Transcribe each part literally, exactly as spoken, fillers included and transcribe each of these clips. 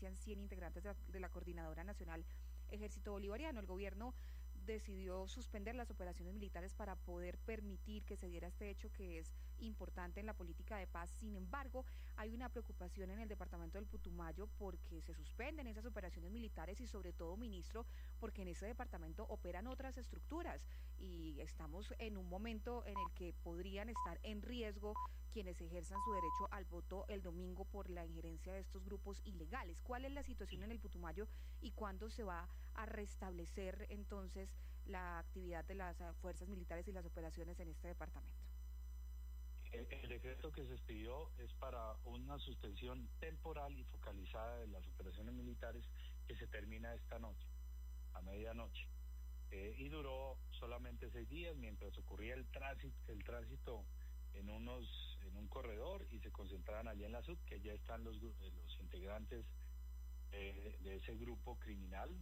inician cien integrantes de la, de la Coordinadora Nacional Ejército Bolivariano. El gobierno decidió suspender las operaciones militares para poder permitir que se diera este hecho que es importante en la política de paz. Sin embargo, hay una preocupación en el departamento del Putumayo porque se suspenden esas operaciones militares y sobre todo, ministro, porque en ese departamento operan otras estructuras y estamos en un momento en el que podrían estar en riesgo quienes ejerzan su derecho al voto el domingo por la injerencia de estos grupos ilegales. ¿Cuál es la situación en el Putumayo y cuándo se va a restablecer entonces la actividad de las fuerzas militares y las operaciones en este departamento? El, el decreto que se expidió es para una suspensión temporal y focalizada de las operaciones militares que se termina esta noche, a medianoche. Eh, y duró solamente seis días mientras ocurría el tránsito, el tránsito en unos en un corredor y se concentraban allá en la SUB, que ya están los, los integrantes eh, de ese grupo criminal,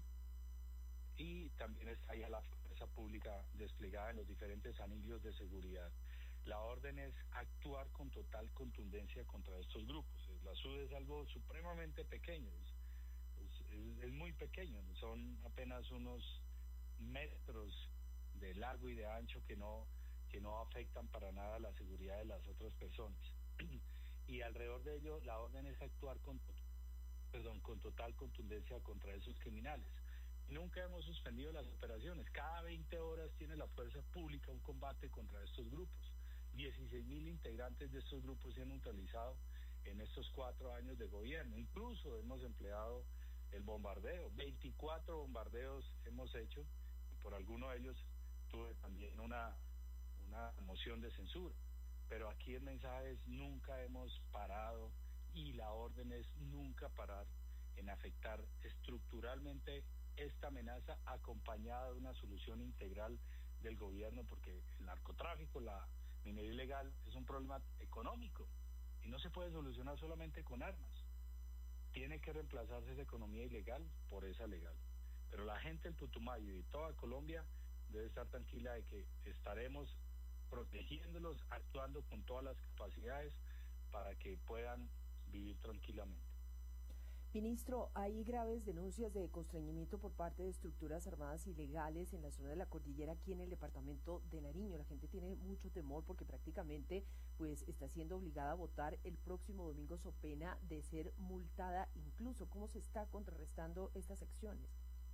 y también está ya la fuerza pública desplegada en los diferentes anillos de seguridad. La orden es actuar con total contundencia contra estos grupos. La SUD es algo supremamente pequeño, es, es, es muy pequeño, son apenas unos metros de largo y de ancho que no que no afectan para nada la seguridad de las otras personas. Y alrededor de ello, la orden es actuar con, perdón, con total contundencia contra esos criminales. Nunca hemos suspendido las operaciones. Cada veinte horas tiene la fuerza pública un combate contra estos grupos. dieciséis mil integrantes de estos grupos se han neutralizado en estos cuatro años de gobierno. Incluso hemos empleado el bombardeo. veinticuatro bombardeos hemos hecho, y por alguno de ellos tuve también una, una moción de censura. Pero aquí el mensaje es: nunca hemos parado, y la orden es nunca parar en afectar estructuralmente esta amenaza, acompañada de una solución integral del gobierno, porque el narcotráfico, la minería ilegal, es un problema económico y no se puede solucionar solamente con armas. Tiene que reemplazarse esa economía ilegal por esa legal. Pero la gente del Putumayo y toda Colombia debe estar tranquila de que estaremos protegiéndolos, actuando con todas las capacidades para que puedan vivir tranquilamente. Ministro, hay graves denuncias de constreñimiento por parte de estructuras armadas ilegales en la zona de la cordillera, aquí en el departamento de Nariño. La gente tiene mucho temor porque prácticamente pues está siendo obligada a votar el próximo domingo so pena de ser multada incluso. ¿Cómo se está contrarrestando estas acciones?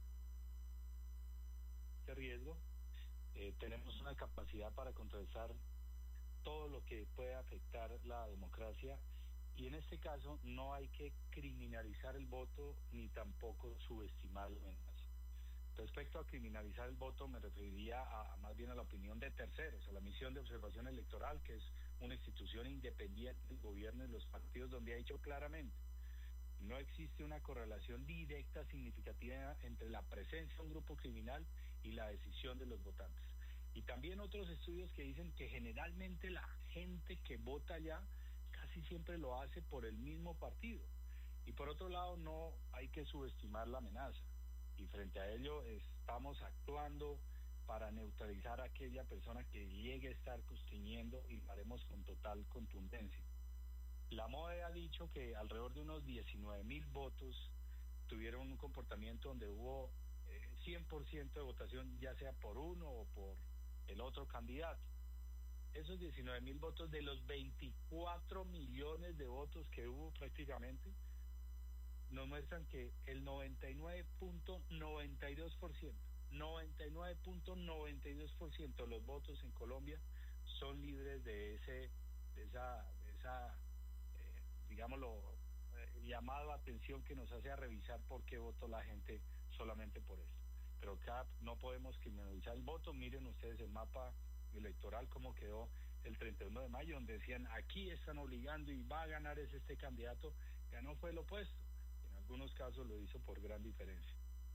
Este riesgo, eh, tenemos una capacidad para contrarrestar todo lo que puede afectar la democracia. Y en este caso no hay que criminalizar el voto ni tampoco subestimar la amenaza. Respecto a criminalizar el voto, me referiría a, a más bien a la opinión de terceros, a la misión de observación electoral, que es una institución independiente del gobierno y los partidos, donde ha dicho claramente: no existe una correlación directa significativa entre la presencia de un grupo criminal y la decisión de los votantes. Y también otros estudios que dicen que generalmente la gente que vota allá casi siempre lo hace por el mismo partido. Y por otro lado, no hay que subestimar la amenaza. Y frente a ello estamos actuando para neutralizar a aquella persona que llegue a estar constriñendo, y lo haremos con total contundencia. La M O E ha dicho que alrededor de unos diecinueve mil votos tuvieron un comportamiento donde hubo eh, cien por ciento de votación, ya sea por uno o por el otro candidato. Esos diecinueve mil votos de los veinticuatro millones de votos que hubo prácticamente, nos muestran que el noventa y nueve punto noventa y dos por ciento, noventa y nueve punto noventa y dos por ciento de los votos en Colombia son libres de ese, de esa, de esa eh, digámoslo, eh, llamado a atención que nos hace a revisar por qué votó la gente solamente por eso. Pero acá no podemos criminalizar el voto. Miren ustedes el mapa electoral como quedó el treinta y uno de mayo, donde decían: aquí están obligando y va a ganar es este candidato. Ganó fue el opuesto. En algunos casos lo hizo por gran diferencia.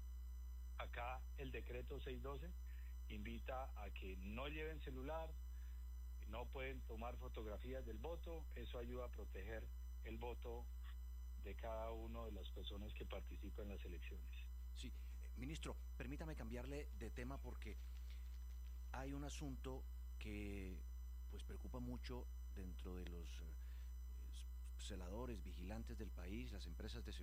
Acá el decreto seiscientos doce invita a que no lleven celular, no pueden tomar fotografías del voto. Eso ayuda a proteger el voto de cada una de las personas que participan en las elecciones. Sí, ministro, permítame cambiarle de tema porque hay un asunto que pues preocupa mucho dentro de los eh, celadores, vigilantes del país, las empresas de seguridad.